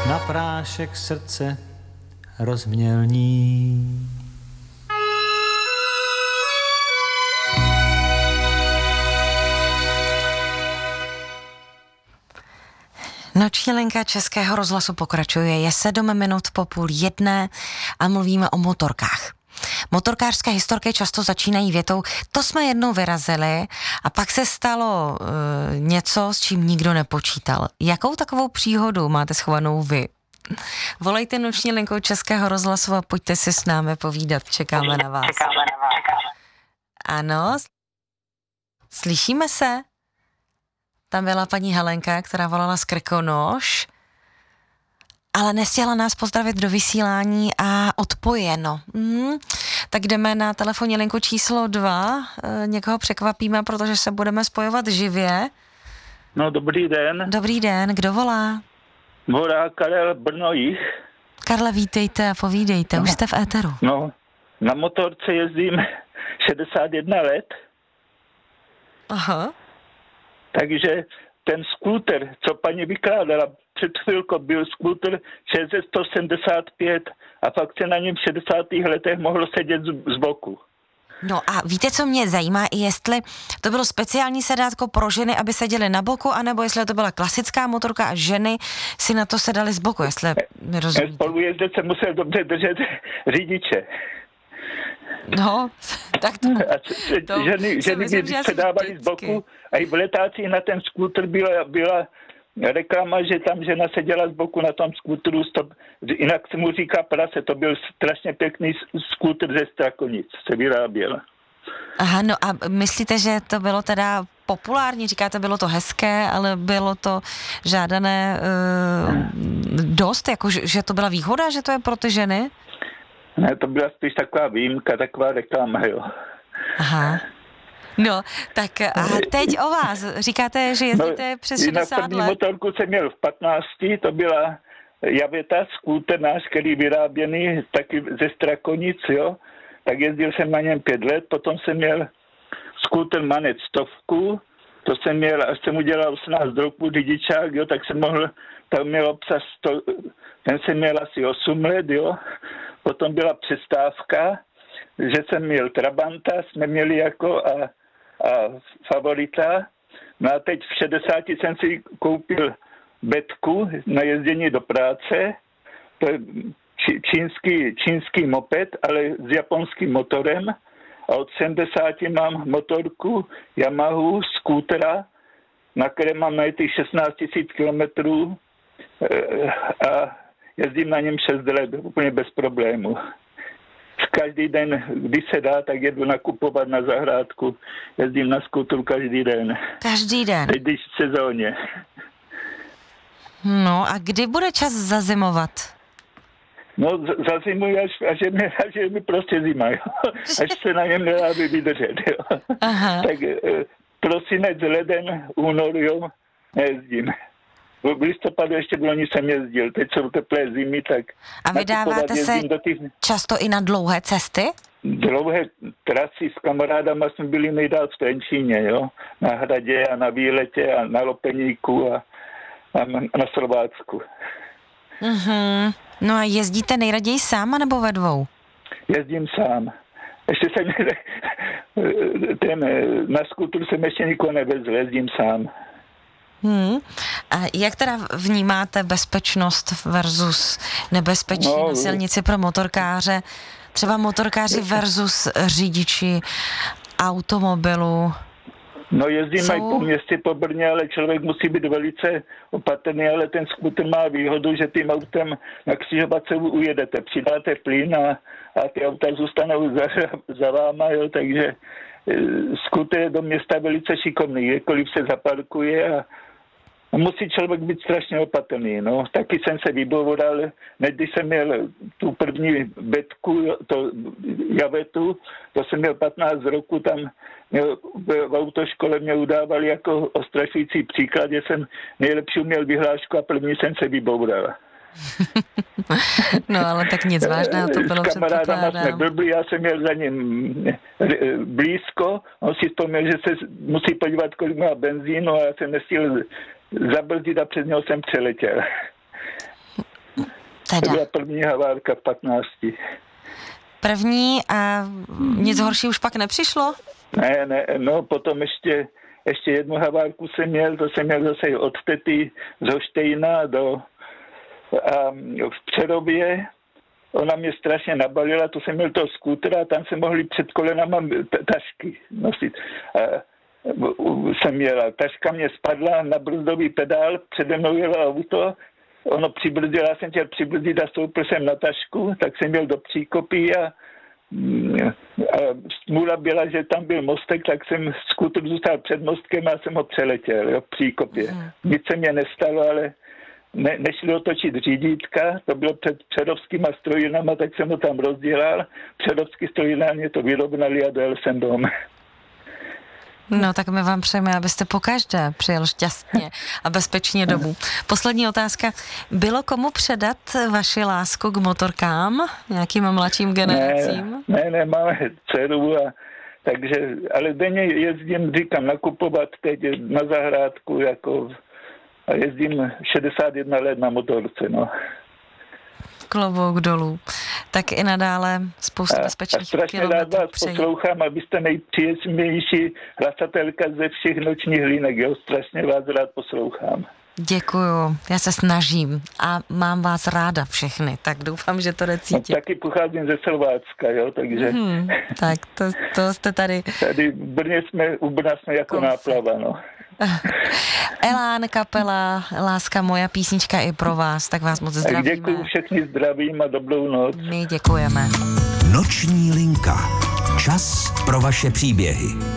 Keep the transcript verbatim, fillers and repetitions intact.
na prášek srdce rozmělní. Noční linka Českého rozhlasu pokračuje, je sedm minut po půl jedné a mluvíme o motorkách. Motorkářské historky často začínají větou, to jsme jednou vyrazili a pak se stalo e, něco, s čím nikdo nepočítal. Jakou takovou příhodu máte schovanou vy? Volejte noční linkou Českého rozhlasu a pojďte si s námi povídat, čekáme na vás. Ano, slyšíme se? Tam byla paní Helenka, která volala z Krkonoš, ale nestihla nás pozdravit do vysílání a odpojeno. Hmm, tak jdeme na telefonní linku číslo dva, e, někoho překvapíme, protože se budeme spojovat živě. No, dobrý den. Dobrý den, kdo volá? Volá Karel Brno-Jih. Karle, vítejte a povídejte, no. Už jste v éteru. No, na motorce jezdím šedesát jedna let. Aha. Takže ten skúter, co paní vykládala před chvilkou, byl skúter šest set sto sedmdesát pět a fakt se na něm v šedesátých letech mohlo sedět z, z boku. No a víte, co mě zajímá, jestli to bylo speciální sedátko pro ženy, aby seděly na boku, anebo jestli to byla klasická motorka a ženy si na to sedaly z boku, jestli mi rozumíte. Spolujezdec se musel dobře držet řidiče. No, tak to... A to ženy, ženy by se dávaly z boku a i v letácích na ten skúter byla, byla reklama, že tam žena seděla z boku na tom skútru, jinak se mu říká prase, to byl strašně pěkný skútr ze Strakonic, se vyráběl. Aha, no a myslíte, že to bylo teda populární, říkáte, bylo to hezké, ale bylo to žádané uh, dost, jako že to byla výhoda, že to je pro ty ženy? Ne, to byla spíš taková výjimka, taková reklama, jo. Aha. No, tak a teď o vás. Říkáte, že jezdíte no, přes šedesát let. Na první motorku jsem měl v patnácti, to byla Javeta, skúter náš, který vyráběný taky ze Strakonic, jo. Tak jezdil jsem na něm pět let, potom jsem měl skúter Manec stovku, to jsem měl, až jsem udělal osmnáct roků řidičák, jo, tak jsem mohl, tam měl obsah sto, ten jsem měl asi osm let, jo. Potom byla přestávka, že jsem měl Trabanta, jsme měli jako a, a Favorita. No a teď v šedesáti jsem si koupil Betku na jezdění do práce. To je či, čínský, čínský moped, ale s japonským motorem. A od sedmdesáti mám motorku Yamahu, skútera, na kterém mám najetých šestnáct tisíc kilometrů a jezdím na něm šest let, úplně bez problému. Každý den, když se dá, tak jedu nakupovat na zahrádku. Jezdím na skútru každý den. Každý den? Teď když v sezóně. No a kdy bude čas zazimovat? No zazimuji, až, až, je mi, až je mi prostě zima, jo. Až se na něm nedá vydržet, jo. Aha. Tak prosinec, leden, únor, jo, nejezdím. V listopadu ještě v loni jsem jezdil, teď jsou teplé zimy, tak... A vydáváte se těch... často i na dlouhé cesty? Dlouhé trasy s kamarádama jsme byli nejdál v Trenčíně, jo, na Hradě a na Výletě a na Lopeníku a, a na Slovácku. Mhm. No a jezdíte nejraději sám nebo ve dvou? Jezdím sám. Ještě jsem... ten, na skútru jsem ještě nikoho nevezl, jezdím sám. Hmm. A jak teda vnímáte bezpečnost versus nebezpečí no, na silnici pro motorkáře? Třeba motorkáři versus řidiči automobilu? No jezdím jsou... i po městě, po Brně, ale člověk musí být velice opatrný, ale ten skúter má výhodu, že tím autem na křižovatce ujedete, přidáte plyn a, a ty auta zůstanou za, za váma, jo, takže skúter je do města velice šikovný, kdekoliv se zaparkuje a musí člověk být strašně opatrný, no. Taky jsem se vyboural, než když jsem měl tu první Betku, to Javetu, to jsem měl patnáct roku, tam měl, v autoškole mě udávali jako ostrašující příklad, že jsem nejlepší uměl vyhlášku a první jsem se vyboural. No ale tak nic vážného to bylo, s kamarádama jsme blbli, já jsem měl za ním blízko, on si vzpomněl, že se musí podívat, kolik má benzínu a já jsem nestihl zabrzdit a před něho jsem přeletěl. teda. To byla první havárka v patnácti. První a nic horší už pak nepřišlo? Ne, ne, no potom ještě, ještě jednu havárku jsem měl, to jsem měl zase od tety z Hoštejna do a v Přerově. Ona mě strašně nabalila, to jsem měl toho skútra a tam se mohli před kolenama t- tašky nosit. A jsem měla, taška mě spadla na brzdový pedál, přede mnou jelo auto, ono přibrzdilo, já jsem chtěl přibrzdit a stoupil jsem na tašku, tak jsem měl do příkopy a, a smůla byla, že tam byl mostek, tak jsem skútr zůstal před mostkem a jsem ho přeletěl, jo, v příkopě. Nic se mě nestalo, ale ne, nešli otočit řídítka, to bylo před Přerovskýma strojírnama, tak jsem ho tam rozdělal. Přerovský strojírna mě to vyrovnali a dojel jsem dom. No tak my vám přejeme, abyste pokaždé přijel šťastně a bezpečně domů. Poslední otázka. Bylo komu předat vaši lásku k motorkám? Nějakým mladším generacím? Ne, ne, ne máme dceru a takže, ale denně jezdím, říkám, nakupovat teď na zahrádku, jako a jezdím šedesát jedna let na motorce, no. Klobouk dolů. Tak i nadále spoustu bezpečných kilometrů. A strašně rád vás poslouchám, abyste nejpříjemnější hlasatelka ze všech nočních línek, jo, strašně vás rád poslouchám. Děkuju, já se snažím a mám vás ráda všechny, tak doufám, že to necítím. No, taky pocházím ze Slovácka, jo, takže... Hmm, tak to, to jste tady... Tady v Brně jsme, u Brna jsme jako Konce. Náplava, no. Elán, kapela, Láska moja, písnička i pro vás, tak vás moc zdravíme. Tak děkuju, všechny zdravím a dobrou noc. My děkujeme. Noční linka. Čas pro vaše příběhy.